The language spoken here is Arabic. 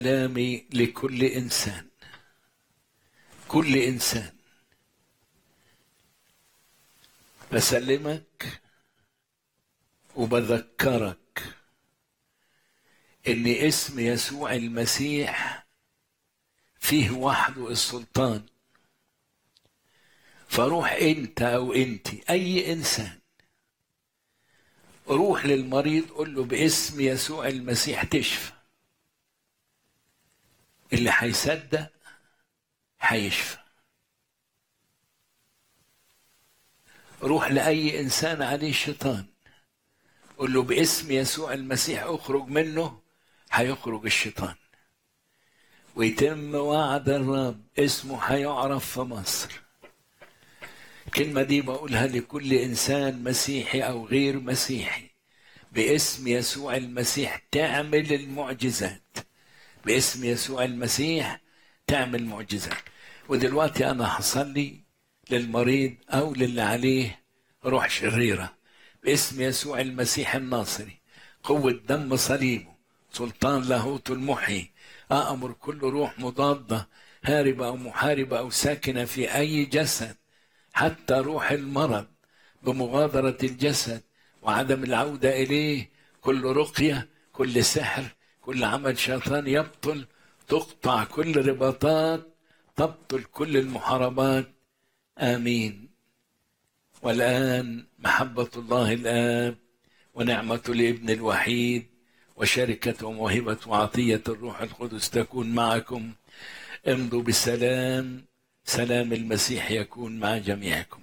كلامي لكل إنسان، كل إنسان بسلمك وبذكرك إن اسم يسوع المسيح فيه وحده السلطان. فروح أنت أو أنت أي إنسان، روح للمريض قل له باسم يسوع المسيح تشفى. اللي هيصدق هيشفى. روح لأي إنسان عليه شيطان قل له باسم يسوع المسيح اخرج منه، هيخرج الشيطان. ويتم وعد الرب، اسمه هيعرف في مصر. الكلمة دي بقولها لكل إنسان مسيحي أو غير مسيحي. باسم يسوع المسيح تعمل المعجزات، باسم يسوع المسيح تعمل معجزات. ودلوقتي أنا هصلي للمريض أو للي عليه روح شريرة باسم يسوع المسيح الناصري، قوة دم صليبه، سلطان لاهوت المحيي. أأمر كل روح مضادة هاربة أو محاربة أو ساكنة في أي جسد، حتى روح المرض، بمغادرة الجسد وعدم العودة إليه. كل رقية، كل سحر، كل عمل شيطان يبطل، تقطع كل رباطات، تبطل كل المحاربات. آمين. والآن محبة الله الآب ونعمة الابن الوحيد وشركة وموهبة وعطية الروح القدس تكون معكم. امضوا بسلام. سلام المسيح يكون مع جميعكم.